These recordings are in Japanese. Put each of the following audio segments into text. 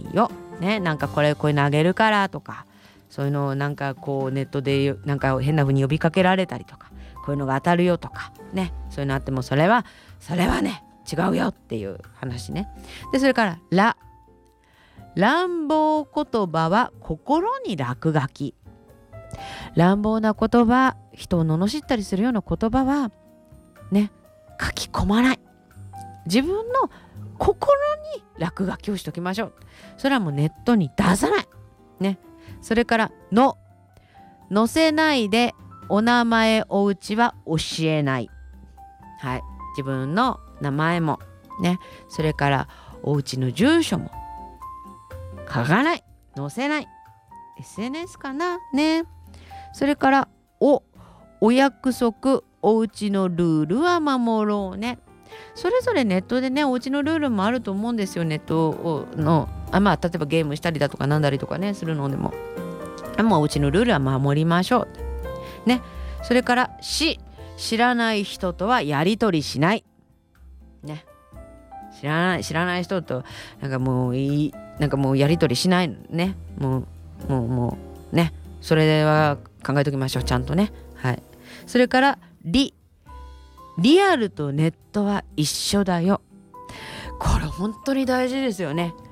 よ、ね、なんかこういうのあげるからとか、そういうのをなんかこうネットでなんか変な風に呼びかけられたりとか、こういうのが当たるよとかね、そういうのあってもそれはね違うよっていう話ね。でそれから乱暴言葉は心に落書き。乱暴な言葉、人を罵ったりするような言葉はね、書き込まない。自分の心に落書きをしときましょう。それはもうネットに出さないね。それから載せないで、お名前お家は教えない。はい、自分の名前もね、それからお家の住所も書かない、載せない。 SNS かなね。それからお約束、お家のルールは守ろうね。それぞれネットでね、お家のルールもあると思うんですよ。ネットのまあ例えばゲームしたりだとかなんだりとかねするのでも、もうお家のルールは守りましょうね。それから知らない人とはやり取りしないね。知らない人となんかもうやり取りしないね。もうね、それは考えときましょう、ちゃんとね。はい。それからリアルとネットは一緒だよ。これ本当に大事ですよね。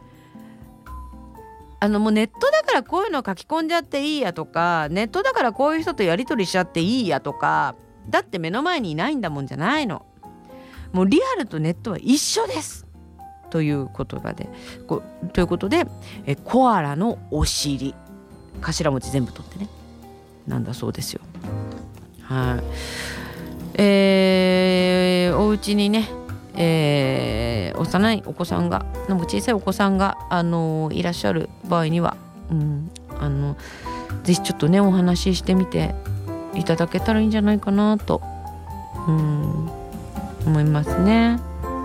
もうネットだからこういうの書き込んじゃっていいやとか、ネットだからこういう人とやり取りしちゃっていいやとか、だって目の前にいないんだもんじゃないの。もうリアルとネットは一緒ですという言葉でということで、コアラのお尻、頭文字全部取ってね、なんだそうですよ。はい。お家にね、幼いお子さんが、小さいお子さんが、いらっしゃる場合には、ぜひちょっとねお話ししてみていただけたらいいんじゃないかなと、思いますね。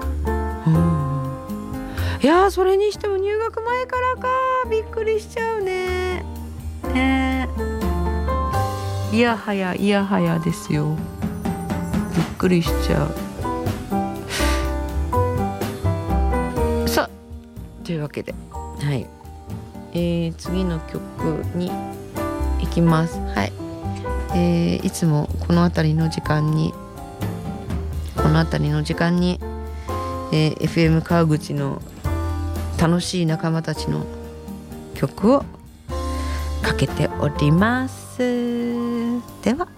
いやー、それにしても入学前からか、びっくりしちゃうね。いやはやですよ。びっくりしちゃう。さあ、というわけで、はい、次の曲に行きます。はい。いつもこの辺りの時間に、FM 川口の楽しい仲間たちの曲をかけております。では、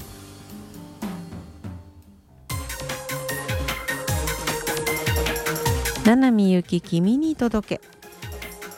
七海ゆき君に届け。